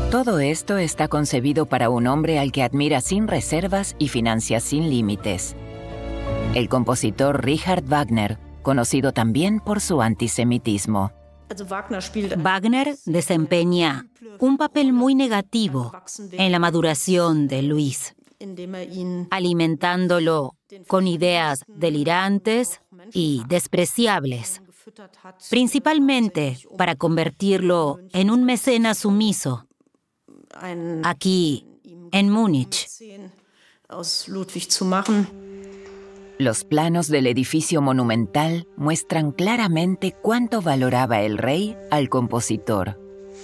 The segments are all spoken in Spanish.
Todo esto está concebido para un hombre al que admira sin reservas y financia sin límites. El compositor Richard Wagner, conocido también por su antisemitismo. Wagner desempeña un papel muy negativo en la maduración de Luis, alimentándolo con ideas delirantes y despreciables, principalmente para convertirlo en un mecenas sumiso, aquí en Múnich. Los planos del edificio monumental muestran claramente cuánto valoraba el rey al compositor.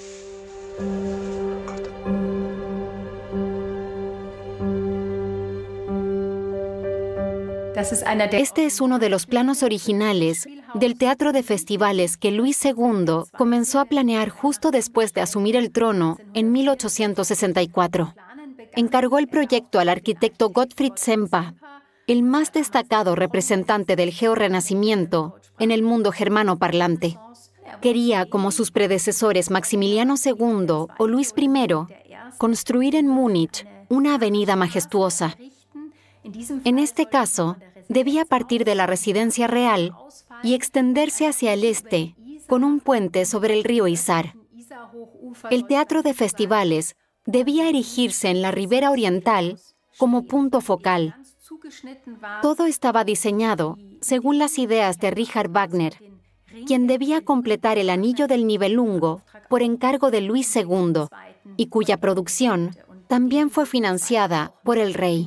Este es uno de los planos originales del teatro de festivales que Luis II comenzó a planear justo después de asumir el trono en 1864. Encargó el proyecto al arquitecto Gottfried Semper, el más destacado representante del georrenacimiento en el mundo germano parlante. Quería, como sus predecesores Maximiliano II o Luis I, construir en Múnich una avenida majestuosa. En este caso, debía partir de la residencia real y extenderse hacia el este con un puente sobre el río Isar. El teatro de festivales debía erigirse en la ribera oriental como punto focal. Todo estaba diseñado según las ideas de Richard Wagner, quien debía completar el anillo del Nibelungo por encargo de Luis II y cuya producción también fue financiada por el rey.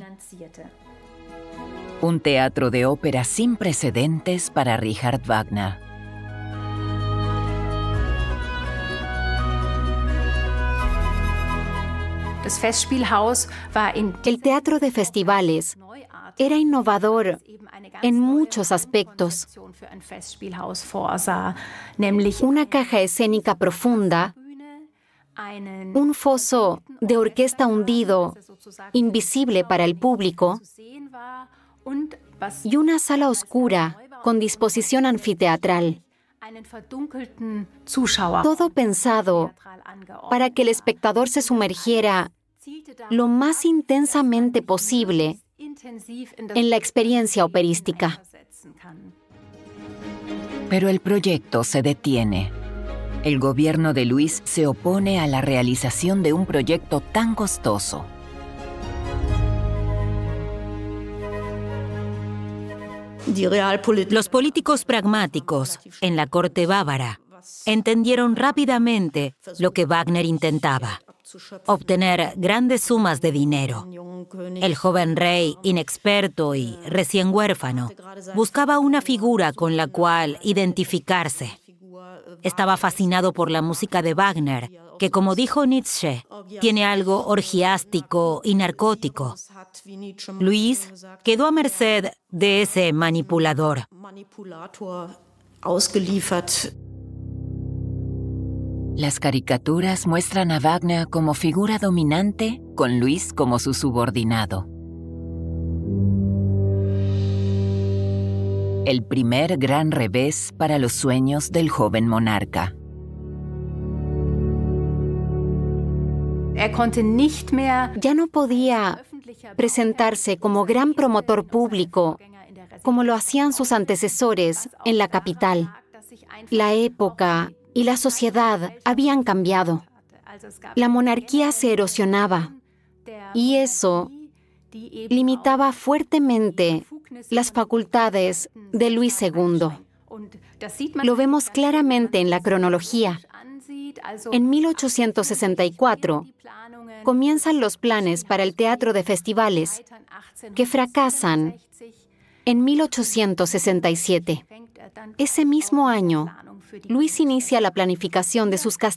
Un teatro de ópera sin precedentes para Richard Wagner. El teatro de festivales era innovador en muchos aspectos. Una caja escénica profunda, un foso de orquesta hundido, invisible para el público, y una sala oscura con disposición anfiteatral. Todo pensado para que el espectador se sumergiera lo más intensamente posible en la experiencia operística. Pero el proyecto se detiene. El gobierno de Luis se opone a la realización de un proyecto tan costoso. Los políticos pragmáticos en la corte bávara entendieron rápidamente lo que Wagner intentaba: obtener grandes sumas de dinero. El joven rey, inexperto y recién huérfano, buscaba una figura con la cual identificarse. Estaba fascinado por la música de Wagner, que, como dijo Nietzsche, tiene algo orgiástico y narcótico. Luis quedó a merced de ese manipulador. Las caricaturas muestran a Wagner como figura dominante, con Luis como su subordinado. El primer gran revés para los sueños del joven monarca. Ya no podía presentarse como gran promotor público, como lo hacían sus antecesores en la capital. La época y la sociedad habían cambiado. La monarquía se erosionaba y eso limitaba fuertemente las facultades de Luis II. Lo vemos claramente en la cronología. En 1864 comienzan los planes para el teatro de festivales, que fracasan en 1867. Ese mismo año, Luis inicia la planificación de sus castillos